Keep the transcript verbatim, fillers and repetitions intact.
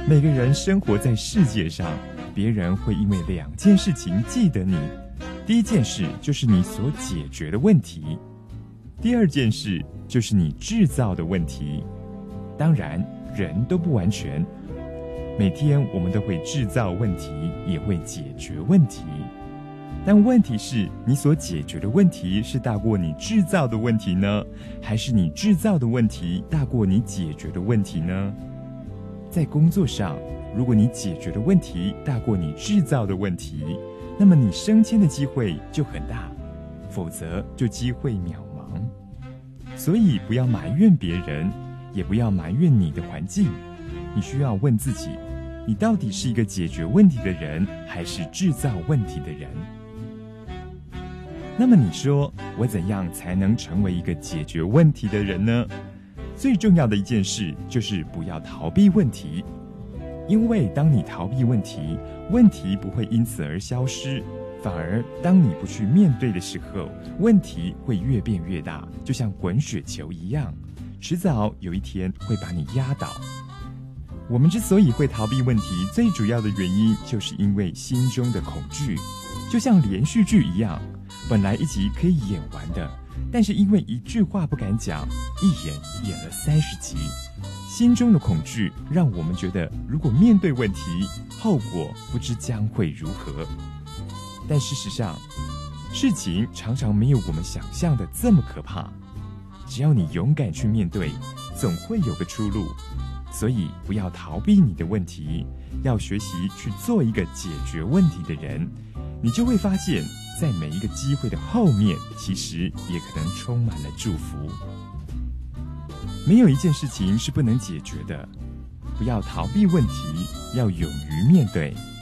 每个人生活在世界上，别人会因为两件事情记得你。第一件事就是你所解决的问题，第二件事就是你制造的问题。当然，人都不完全，每天我们都会制造问题，也会解决问题。但问题是，你所解决的问题是大过你制造的问题呢，还是你制造的问题大过你解决的问题呢？在工作上，如果你解决的问题大过你制造的问题，那么你升迁的机会就很大，否则就机会渺茫。所以不要埋怨别人，也不要埋怨你的环境，你需要问自己，你到底是一个解决问题的人，还是制造问题的人？那么你说，我怎样才能成为一个解决问题的人呢？最重要的一件事就是不要逃避问题，因为当你逃避问题，问题不会因此而消失，反而当你不去面对的时候，问题会越变越大，就像滚雪球一样，迟早有一天会把你压倒。我们之所以会逃避问题，最主要的原因就是因为心中的恐惧，就像连续剧一样，本来一集可以演完的，但是因为一句话不敢讲，一演演了三十集。心中的恐惧让我们觉得，如果面对问题，后果不知将会如何。但事实上，事情常常没有我们想象的这么可怕。只要你勇敢去面对，总会有个出路。所以不要逃避你的问题，要学习去做一个解决问题的人，你就会发现，在每一个机会的后面，其实也可能充满了祝福。没有一件事情是不能解决的，不要逃避问题，要勇于面对。